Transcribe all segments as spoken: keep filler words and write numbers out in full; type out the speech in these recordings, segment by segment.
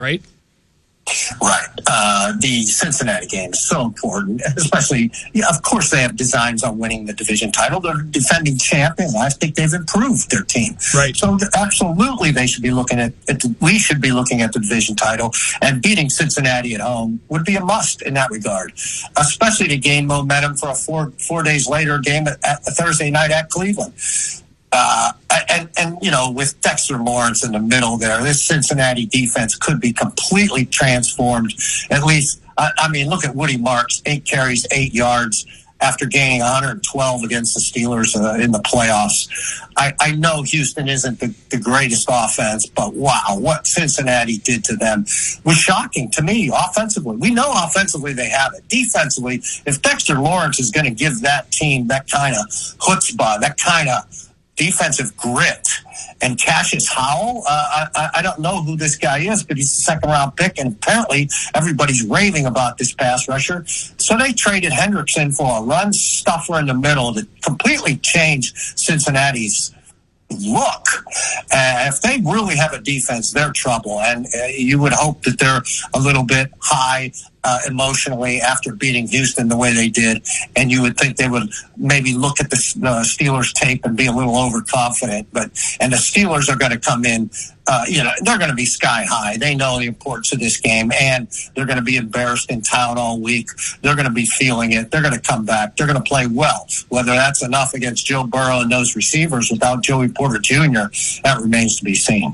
right? Right. Uh, the Cincinnati game is so important, especially, yeah, of course, they have designs on winning the division title. They're defending champions. I think they've improved their team. Right. So absolutely they should be looking at, at the, we should be looking at the division title, and beating Cincinnati at home would be a must in that regard, especially to gain momentum for a four, four days later game at, at Thursday night at Cleveland. Uh, and, and, you know, with Dexter Lawrence in the middle there, this Cincinnati defense could be completely transformed. At least, I, I mean, look at Woody Marks, eight carries, eight yards after gaining one hundred twelve against the Steelers uh, in the playoffs. I, I know Houston isn't the, the greatest offense, but wow, what Cincinnati did to them was shocking to me offensively. We know offensively they have it. Defensively, if Dexter Lawrence is going to give that team that kind of chutzpah, that kind of defensive grit, and Cassius Howell, uh, I, I don't know who this guy is, but he's a second-round pick, and apparently everybody's raving about this pass rusher. So they traded Hendrickson for a run stuffer in the middle to completely change Cincinnati's look. Uh, if they really have a defense, they're trouble, and uh, you would hope that they're a little bit high uh, emotionally after beating Houston the way they did, and you would think they would maybe look at the uh, Steelers tape and be a little overconfident. But and the Steelers are going to come in, uh, you know, they're going to be sky high. They know the importance of this game, and they're going to be embarrassed in town all week. They're going to be feeling it. They're going to come back. They're going to play well. Whether that's enough against Joe Burrow and those receivers without Joey Porter Junior, that remains to be seen.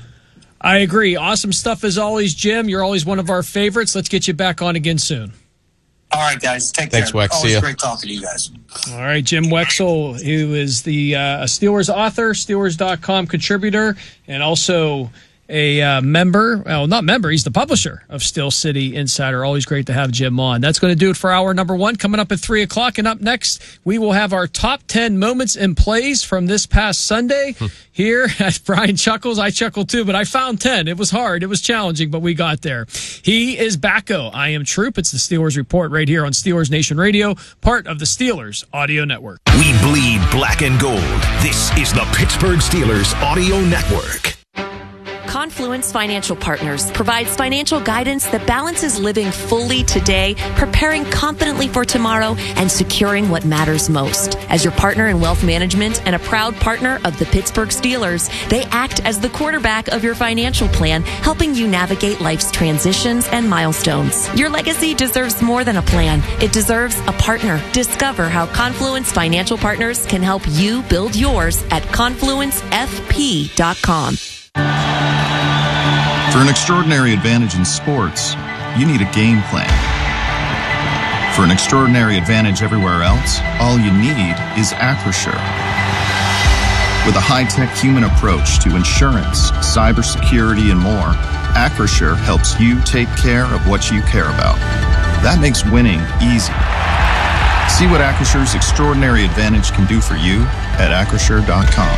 I agree. Awesome stuff as always, Jim. You're always one of our favorites. Let's get you back on again soon. All right, guys. Take Thanks, care. Wex. Always See ya. great talking to you guys. All right, Jim Wexell, who is the uh, Steelers author, Steelers dot com contributor, and also a uh, member, well, not member, he's the publisher of Steel City Insider. Always great to have Jim on. That's going to do it for hour number one. Coming up at three o'clock, and up next, we will have our top ten moments and plays from this past Sunday. Hmm. Here, as Brian chuckles, I chuckle too, but I found ten. It was hard. It was challenging, but we got there. He is Backo. I am Troop. It's the Steelers Report right here on Steelers Nation Radio, part of the Steelers Audio Network. We bleed black and gold. This is the Pittsburgh Steelers Audio Network. Confluence Financial Partners provides financial guidance that balances living fully today, preparing confidently for tomorrow, and securing what matters most. As your partner in wealth management and a proud partner of the Pittsburgh Steelers, they act as the quarterback of your financial plan, helping you navigate life's transitions and milestones. Your legacy deserves more than a plan. It deserves a partner. Discover how Confluence Financial Partners can help you build yours at confluence f p dot com. For an extraordinary advantage in sports, you need a game plan. For an extraordinary advantage everywhere else, all you need is Acrisure. With a high-tech human approach to insurance, cybersecurity, and more, Acrisure helps you take care of what you care about. That makes winning easy. See what Acrisure's extraordinary advantage can do for you at acrisure dot com.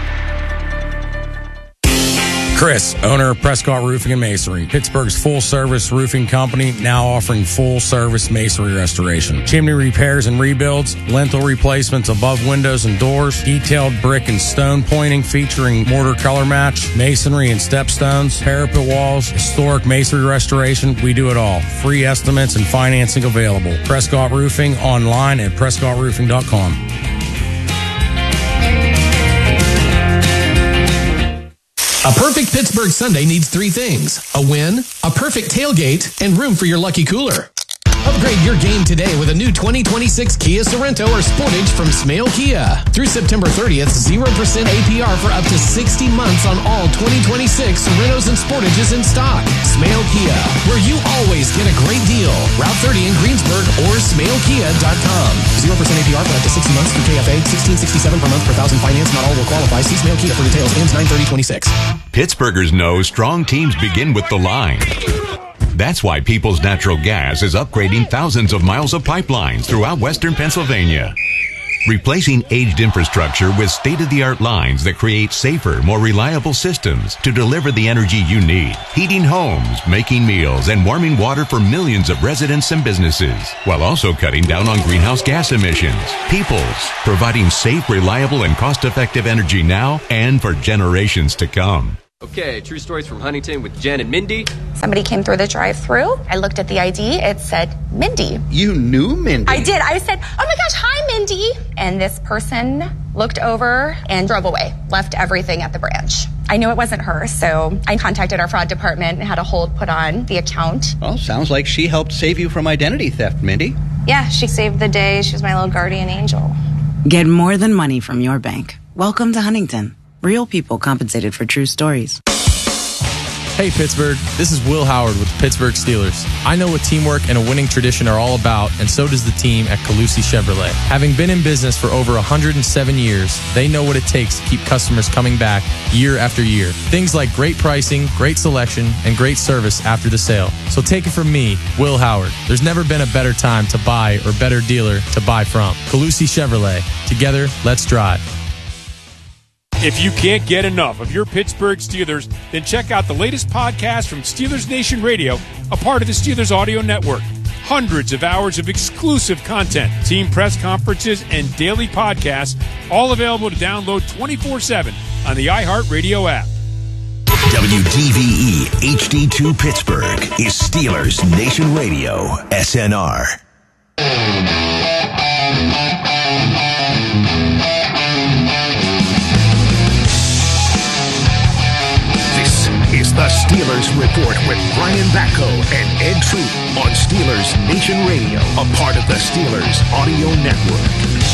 Chris, owner of Prescott Roofing and Masonry, Pittsburgh's full-service roofing company, now offering full-service masonry restoration. Chimney repairs and rebuilds, lintel replacements above windows and doors, detailed brick and stone pointing featuring mortar color match, masonry and stepstones, parapet walls, historic masonry restoration. We do it all. Free estimates and financing available. Prescott Roofing, online at prescott roofing dot com. A perfect Pittsburgh Sunday needs three things: a win, a perfect tailgate, and room for your lucky cooler. Upgrade your game today with a new twenty twenty-six Kia Sorento or Sportage from Smale Kia. Through September thirtieth, zero percent A P R for up to sixty months on all twenty twenty-six Sorentos and Sportages in stock. Smale Kia, where you always get a great deal. Route thirty in Greensburg or smale kia dot com. zero percent A P R for up to sixty months through K F A. sixteen sixty-seven per month per thousand finance. Not all will qualify. See Smale Kia for details. Ends nine thirty twenty-six. Pittsburghers know strong teams begin with the line. That's why Peoples Natural Gas is upgrading thousands of miles of pipelines throughout western Pennsylvania, replacing aged infrastructure with state-of-the-art lines that create safer, more reliable systems to deliver the energy you need, heating homes, making meals, and warming water for millions of residents and businesses, while also cutting down on greenhouse gas emissions. Peoples, providing safe, reliable, and cost-effective energy now and for generations to come. Okay, true stories from Huntington with Jen and Mindy. Somebody came through the drive-thru. I looked at the I D. It said Mindy. You knew Mindy? I did. I said, oh my gosh, hi, Mindy. And this person looked over and drove away, left everything at the branch. I knew it wasn't her, so I contacted our fraud department and had a hold put on the account. Well, sounds like she helped save you from identity theft, Mindy. Yeah, she saved the day. She was my little guardian angel. Get more than money from your bank. Welcome to Huntington. Real people compensated for true stories. Hey Pittsburgh, this is Will Howard with the Pittsburgh Steelers. I know what teamwork and a winning tradition are all about, and so does the team at Calusi Chevrolet. Having been in business for over one hundred seven years, they know what it takes to keep customers coming back year after year. Things like great pricing, great selection, and great service after the sale. So take it from me, Will Howard. There's never been a better time to buy or better dealer to buy from. Calusi Chevrolet. Together, let's drive. If you can't get enough of your Pittsburgh Steelers, then check out the latest podcast from Steelers Nation Radio, a part of the Steelers Audio Network. Hundreds of hours of exclusive content, team press conferences, and daily podcasts, all available to download twenty-four seven on the iHeartRadio app. W D V E H D two Pittsburgh is Steelers Nation Radio, S N R. Is the Steelers Report with Brian Batko and Ed Troop on Steelers Nation Radio, a part of the Steelers Audio Network.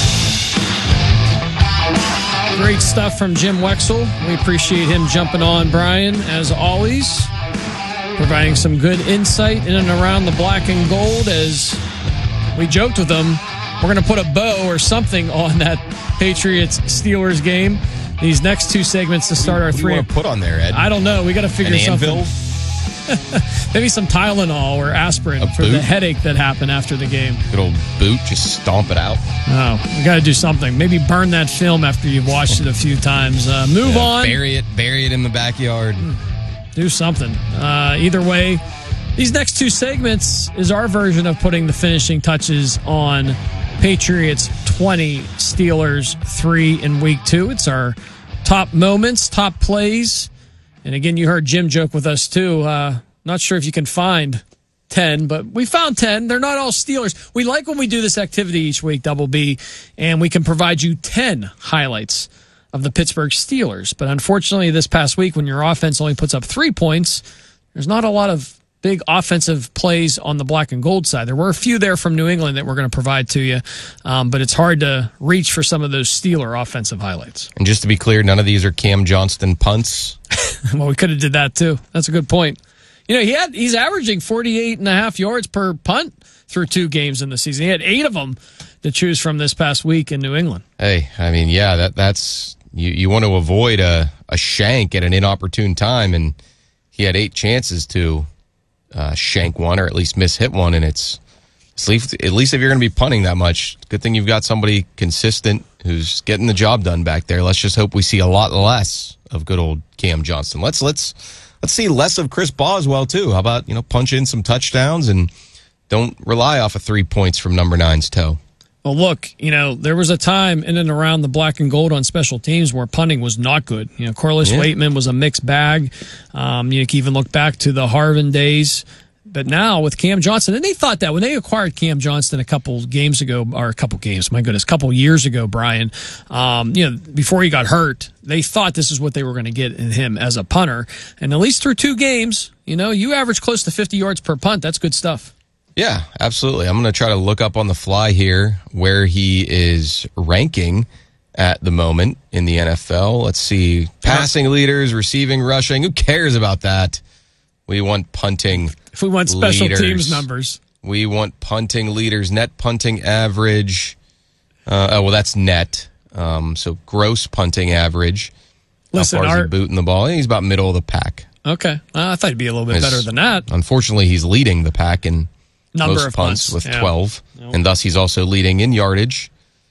Great stuff from Jim Wexell. We appreciate him jumping on, Brian, as always, providing some good insight in and around the black and gold. As we joked with him, we're going to put a bow or something on that Patriots-Steelers game. These next two segments to start our what three. What do you want to put on there, Ed? I don't know. We got to figure An something. anvil? Maybe some Tylenol or aspirin A for boot? the headache that happened after the game. Good old boot, just stomp it out. Oh, we got to do something. Maybe burn that film after you've watched it a few times. Uh, move Yeah, on. Bury it, bury it in the backyard. Do something. Uh, either way, these next two segments is our version of putting the finishing touches on Patriots twenty, Steelers three in week two. It's our top moments, top plays. And again, you heard Jim joke with us too. Uh, not sure if you can find ten, but we found ten. They're not all Steelers. We like when we do this activity each week, Double B, and we can provide you ten highlights of the Pittsburgh Steelers. But unfortunately, this past week, when your offense only puts up three points, there's not a lot of big offensive plays on the black and gold side. There were a few there from New England that we're going to provide to you, um, but it's hard to reach for some of those Steeler offensive highlights. And just to be clear, none of these are Cam Johnston punts. Well, we could have did that too. That's a good point. You know, he had he's averaging forty-eight and a half yards per punt through two games in the season. He had eight of them to choose from this past week in New England. Hey, I mean, yeah, that that's you, you want to avoid a, a shank at an inopportune time, and he had eight chances to Uh, shank one or at least miss hit one, and it's at least, at least if you're going to be punting that much, good thing you've got somebody consistent who's getting the job done back there. Let's just hope we see a lot less of good old Cam Johnston. Let's let's let's see less of Chris Boswell too. How about, you know, punch in some touchdowns and don't rely off of three points from number nine's toe. Well, look, you know, there was a time in and around the black and gold on special teams where punting was not good. You know, Corliss Yeah. Waitman was a mixed bag. Um, you can even look back to the Harvin days. But now with Cam Johnston, and they thought that when they acquired Cam Johnston a couple games ago, or a couple games, my goodness, a couple years ago, Brian, um, you know, before he got hurt, they thought this is what they were going to get in him as a punter. And at least through two games, you know, you average close to fifty yards per punt. That's good stuff. Yeah, absolutely. I'm going to try to look up on the fly here where he is ranking at the moment in the N F L. Let's see. Passing leaders, receiving, rushing. Who cares about that? We want punting If we want special leaders. teams numbers. We want punting leaders, net punting average. Uh, oh, well, that's net. Um, so gross punting average. Listen, How far is our, he booting the ball? He's about middle of the pack. okay. Uh, I thought he'd be a little bit His- better than that. Unfortunately, he's leading the pack in Number most of punts, punts, with yeah. twelve, Nope. and thus he's also leading in yardage.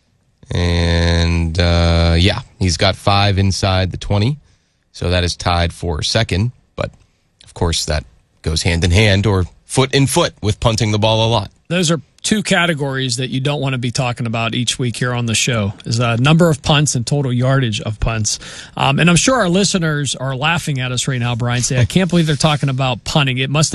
And uh, yeah, he's got five inside the twenty, so that is tied for second. But of course, that goes hand in hand or foot in foot with punting the ball a lot. Those are two categories that you don't want to be talking about each week here on the show is a number of punts and total yardage of punts. Um, and I'm sure our listeners are laughing at us right now, Brian, say, I can't believe they're talking about punting. It must have